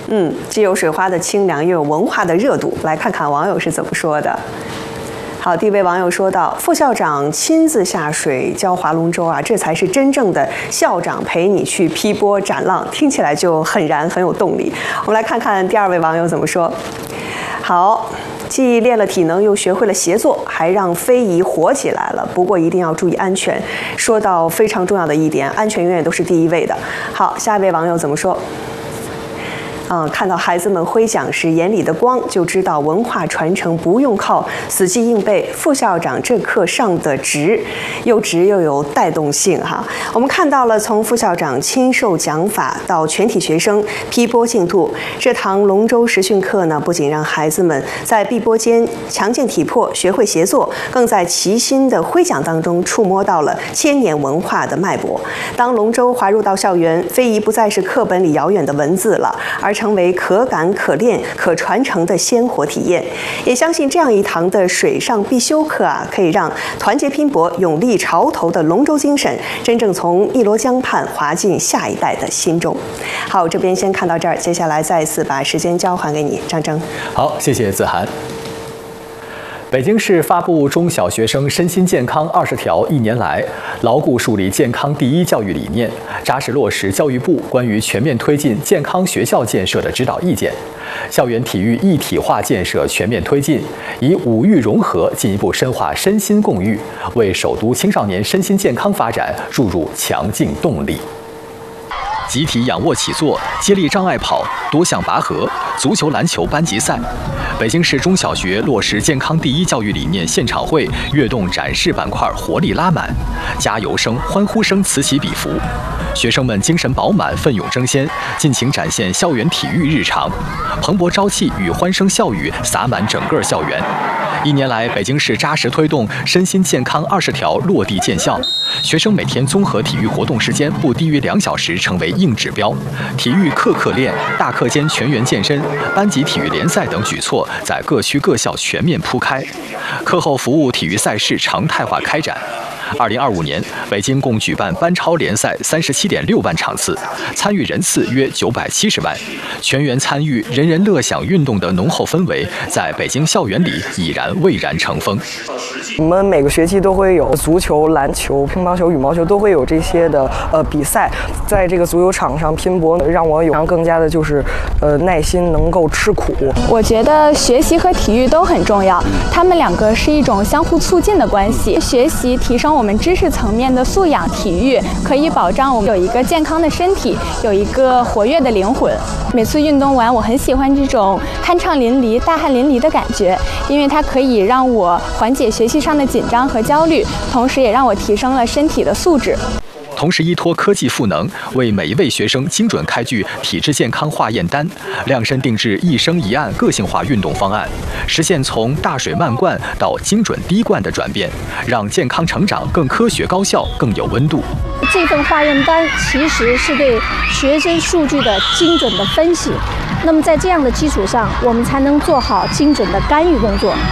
既有水花的清凉，又有文化的热度。来看看网友是怎么说的。好，第一位网友说到：“副校长亲自下水教划龙舟啊，这才是真正的校长陪你去劈波斩浪，听起来就很燃，很有动力。”我们来看看第二位网友怎么说。好。既练了体能，又学会了协作，还让非遗活起来了。不过一定要注意安全。说到非常重要的一点，安全永远都是第一位的。好，下一位网友怎么说？看到孩子们挥奖时眼里的光，就知道文化传承不用靠死记硬背。副校长这课上的直又有带动性哈。我们看到了从副校长亲授讲法到全体学生劈波竞渡，这堂龙舟实训课呢，不仅让孩子们在碧波间强健体魄，学会协作，更在齐心的挥奖当中触摸到了千年文化的脉搏。当龙舟滑入到校园，非遗不再是课本里遥远的文字了，而成为可感、可练、可传承的鲜活体验。也相信这样一堂的水上必修课啊，可以让团结拼搏、勇立潮头的龙舟精神，真正从汨罗江畔滑进下一代的心中。好，这边先看到这儿，接下来再一次把时间交还给你，张征。 好，谢谢子涵。北京市发布中小学生身心健康20条，1年来牢固树立健康第一教育理念，扎实落实教育部关于全面推进健康学校建设的指导意见，校园体育一体化建设全面推进，以五育融合进一步深化身心共育，为首都青少年身心健康发展注入强劲动力。集体仰卧起坐、接力障碍跑、多项拔河、足球、篮球班级赛。北京市中小学落实健康第一教育理念现场会跃动展示板块活力拉满，加油声、欢呼声此起彼伏，学生们精神饱满、奋勇争先，尽情展现校园体育日常，蓬勃朝气与欢声笑语洒满整个校园。1年来，北京市扎实推动身心健康20条落地见效，学生每天综合体育活动时间不低于2小时成为硬指标，体育课课练、大课间全员健身、班级体育联赛等举措在各区各校全面铺开，课后服务体育赛事常态化开展。2025年，北京共举办班超联赛37.6万场次，参与人次约970万，全员参与、人人乐享运动的浓厚氛围，在北京校园里已然蔚然成风。 我们每个学期都会有足球、篮球、乒乓球、羽毛球都会有这些的比赛，在这个足球场上拼搏，让我有更加的就是耐心，能够吃苦。 我觉得学习和体育都很重要，他们两个是一种相互促进的关系。学习提升我们知识层面的素养，体育可以保障我们有一个健康的身体，有一个活跃的灵魂。每次运动完，我很喜欢这种酣畅淋漓、大汗淋漓的感觉，因为它可以让我缓解学习上的紧张和焦虑，同时也让我提升了身体的素质。 同时依托科技赋能，为每一位学生精准开具体质健康化验单，量身定制一生一案个性化运动方案，实现从大水漫灌到精准滴灌的转变，让健康成长更科学高效、更有温度。 这份化验单其实是对学生数据的精准的分析，那么在这样的基础上，我们才能做好精准的干预工作。